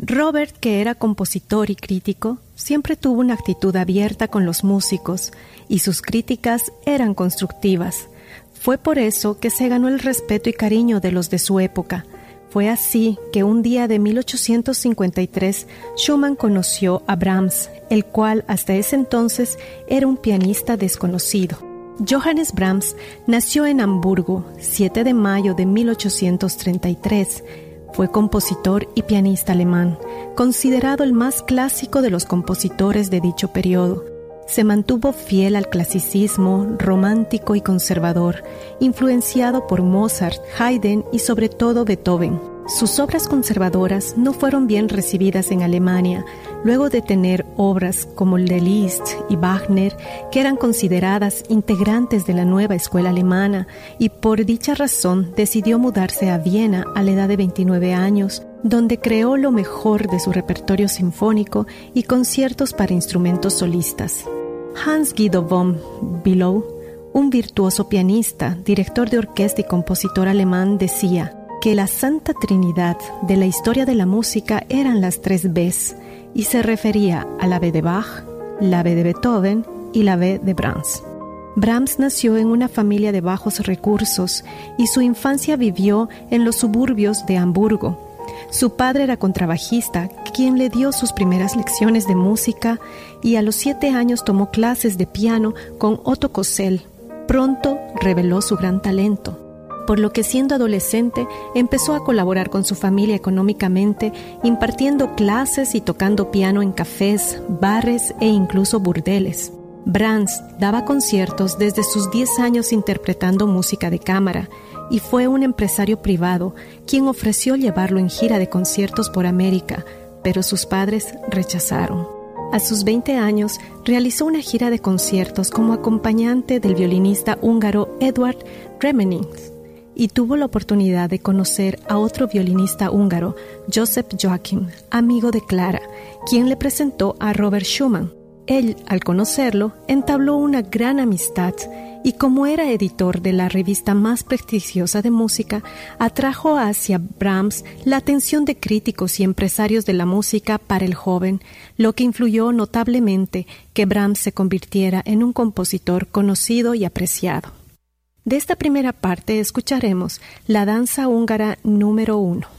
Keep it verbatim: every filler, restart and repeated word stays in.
Robert, que era compositor y crítico, siempre tuvo una actitud abierta con los músicos y sus críticas eran constructivas. Fue por eso que se ganó el respeto y cariño de los de su época. Fue así que un día de mil ochocientos cincuenta y tres Schumann conoció a Brahms, el cual hasta ese entonces era un pianista desconocido. Johannes Brahms nació en Hamburgo, siete de mayo de mil ochocientos treinta y tres. Fue compositor y pianista alemán, considerado el más clásico de los compositores de dicho periodo. Se mantuvo fiel al clasicismo, romántico y conservador, influenciado por Mozart, Haydn y sobre todo Beethoven. Sus obras conservadoras no fueron bien recibidas en Alemania, luego de tener obras como el de Liszt y Wagner, que eran consideradas integrantes de la nueva escuela alemana, y por dicha razón decidió mudarse a Viena a la edad de veintinueve años, donde creó lo mejor de su repertorio sinfónico y conciertos para instrumentos solistas. Hans Guido von Bülow, un virtuoso pianista, director de orquesta y compositor alemán, decía que la Santa Trinidad de la historia de la música eran las tres Bs, y se refería a la B de Bach, la B de Beethoven y la B de Brahms. Brahms nació en una familia de bajos recursos y su infancia vivió en los suburbios de Hamburgo. Su padre era contrabajista, quien le dio sus primeras lecciones de música, y a los siete años tomó clases de piano con Otto Kossel. Pronto reveló su gran talento, por lo que siendo adolescente empezó a colaborar con su familia económicamente, impartiendo clases y tocando piano en cafés, bares e incluso burdeles. Brahms daba conciertos desde sus diez años interpretando música de cámara, y fue un empresario privado quien ofreció llevarlo en gira de conciertos por América, pero sus padres rechazaron. A sus veinte años realizó una gira de conciertos como acompañante del violinista húngaro Eduard Remenings, y tuvo la oportunidad de conocer a otro violinista húngaro, Joseph Joachim, amigo de Clara, quien le presentó a Robert Schumann. Él, al conocerlo, entabló una gran amistad y, como era editor de la revista más prestigiosa de música, atrajo hacia Brahms la atención de críticos y empresarios de la música para el joven, lo que influyó notablemente que Brahms se convirtiera en un compositor conocido y apreciado. De esta primera parte escucharemos la danza húngara número uno.